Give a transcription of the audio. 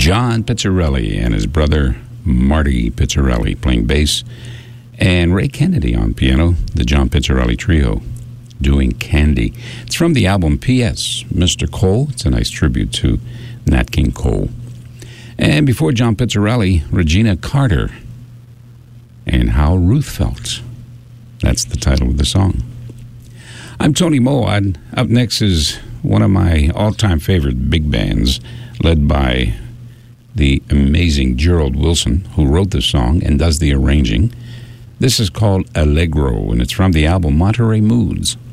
John Pizzarelli and his brother Marty Pizzarelli playing bass, and Ray Kennedy on piano, the John Pizzarelli Trio, doing Candy. It's from the album P.S. Mr. Cole. It's a nice tribute to Nat King Cole. And before John Pizzarelli, Regina Carter and How Ruth Felt. That's the title of the song. I'm Tony Moad. Up next is one of my all-time favorite big bands, led by the amazing Gerald Wilson, who wrote the song and does the arranging. This is called Allegro, and it's from the album Monterey Moods.